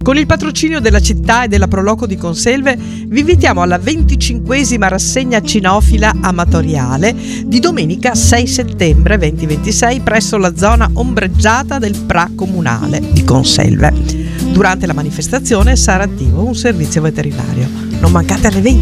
Con il patrocinio della città e della Proloco di Conselve vi invitiamo alla 25esima rassegna cinofila amatoriale di domenica 6 settembre 2026 presso la zona ombreggiata del PRA comunale di Conselve. Durante la manifestazione sarà attivo un servizio veterinario. Non mancate alle 20.